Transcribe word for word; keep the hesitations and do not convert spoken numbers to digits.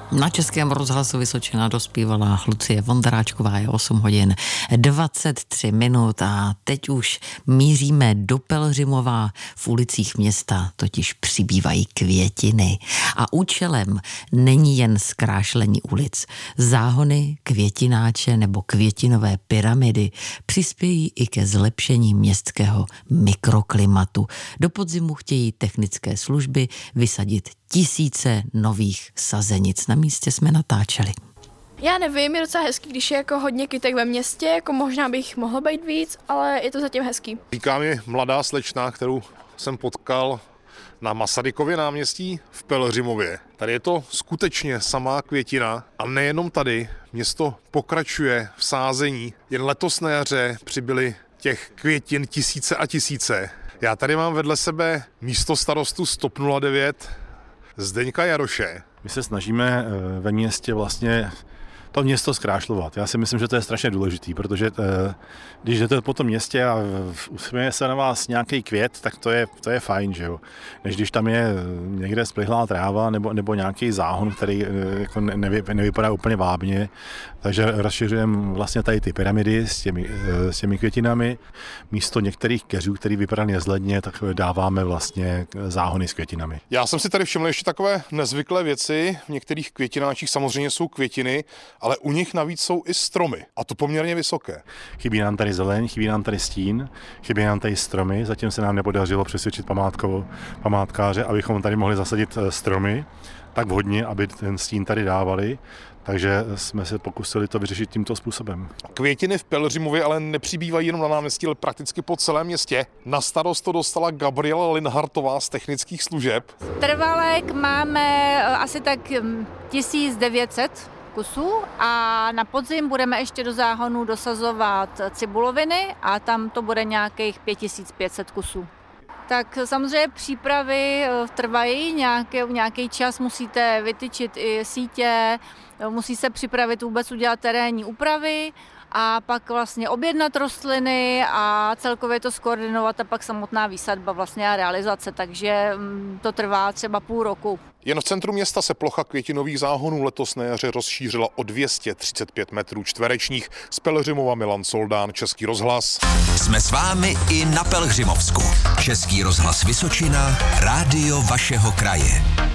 Na Českém rozhlasu Vysočina dospívala Lucie Vondráčková, je osm hodin dvacet tři minut a teď už míříme do Pelhřimova. V ulicích města totiž přibývají květiny a účelem není jen zkrášlení ulic. Záhony, květináče nebo květinové pyramidy přispějí i ke zlepšení městského mikroklimatu. Do podzimu chtějí technické služby vysadit tisíce nových sazenic. Na místě jsme natáčeli. Já nevím, je docela hezký, když je jako hodně kytek ve městě, jako možná bych mohlo být víc, ale je to zatím hezký. Říká mi mladá slečna, kterou jsem potkal na Masarykově náměstí v Pelhřimově. Tady je to skutečně samá květina a nejenom tady. Město pokračuje v sázení. Jen letos na jaře přibyly těch květin tisíce a tisíce. Já tady mám vedle sebe místostarostu z T O P nula devět Zdeňka Jaroše. My se snažíme ve městě vlastně to město zkrášlovat. Já si myslím, že to je strašně důležitý, protože když jdete po tom městě a usměje se na vás nějaký květ, tak to je, to je fajn, že jo. Než když tam je někde splihlá tráva nebo, nebo nějaký záhon, který jako nevy, nevypadá úplně vábně. Takže rozšiřujeme vlastně tady ty pyramidy s těmi, s těmi květinami. Místo některých keřů, který vypadaly nezledně, tak dáváme vlastně záhony s květinami. Já jsem si tady všiml ještě takové nezvyklé věci. V některých květináčích samozřejmě jsou květiny, ale u nich navíc jsou i stromy, a to poměrně vysoké. Chybí nám tady zeleň, chybí nám tady stín, chybí nám tady stromy, zatím se nám nepodařilo přesvědčit památkáře, abychom tady mohli zasadit stromy tak vhodně, aby ten stín tady dávali, takže jsme se pokusili to vyřešit tímto způsobem. Květiny v Pelhřimově ale nepřibývají jenom na náměstí, ale prakticky po celém městě. Na starost to dostala Gabriela Linhartová z technických služeb. Trvalek máme asi tak tisíc devět set kusů a na podzim budeme ještě do záhonu dosazovat cibuloviny a tam to bude nějakých pět tisíc pět set kusů. Tak samozřejmě přípravy trvají, nějaký, nějaký čas musíte vytyčit i sítě, musí se připravit vůbec udělat terénní úpravy a pak vlastně objednat rostliny a celkově to skoordinovat a pak samotná výsadba vlastně a realizace, takže to trvá třeba půl roku. Jen v centru města se plocha květinových záhonů letos na jaře rozšířila o dvě stě třicet pět metrů čtverečních. Z Pelhřimova Milan Soldán, Český rozhlas. Jsme s vámi i na Pelhřimovsku. Český rozhlas Vysočina, rádio vašeho kraje.